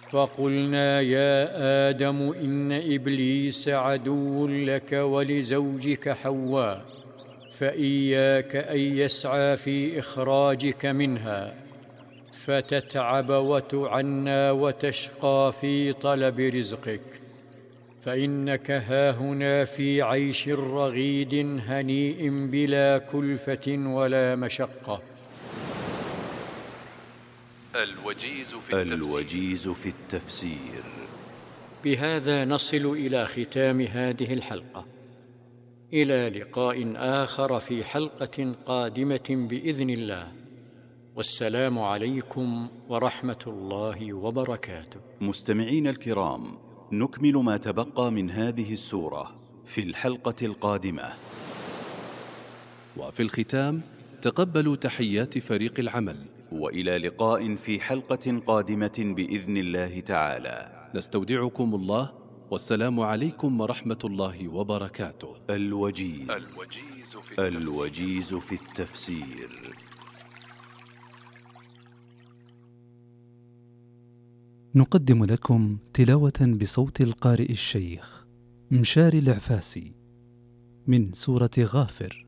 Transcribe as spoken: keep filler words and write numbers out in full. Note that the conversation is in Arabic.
فقلنا يا آدم إن إبليس عدو لك ولزوجك حواء، فإياك أن يسعى في إخراجك منها فتتعب وتعنى وتشقى في طلب رزقك، فإنك هاهنا في عيش رغيد هنيء بلا كلفة ولا مشقة. الوجيز في التفسير, الوجيز في التفسير. بهذا نصل إلى ختام هذه الحلقة، إلى لقاء آخر في حلقة قادمة بإذن الله، والسلام عليكم ورحمة الله وبركاته. مستمعين الكرام، نكمل ما تبقى من هذه السورة في الحلقة القادمة. وفي الختام تقبلوا تحيات فريق العمل، وإلى لقاء في حلقة قادمة بإذن الله تعالى. نستودعكم الله، والسلام عليكم ورحمة الله وبركاته. الوجيز, الوجيز في التفسير. الوجيز في التفسير. نقدم لكم تلاوة بصوت القارئ الشيخ مشاري العفاسي من سورة غافر.